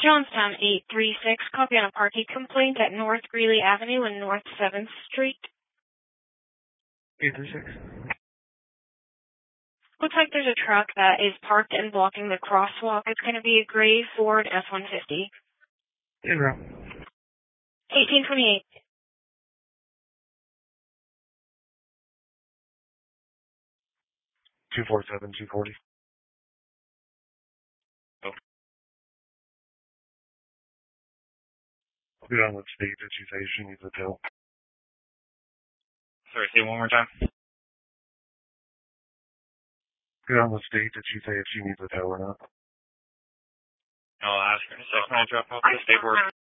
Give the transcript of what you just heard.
Johnstown 836, copy on a parking complaint at North Greeley Avenue and North 7th Street. 836. Looks like there's a truck that is parked and blocking the crosswalk. It's going to be a gray Ford F-150. In route. 1828. 247, 240. Oh. I'll be on what state did she say she needs a tow? Sorry, say it one more time. Get on what state did she say if she needs a tow or not? I'll ask her in a second. I'll drop off the state board.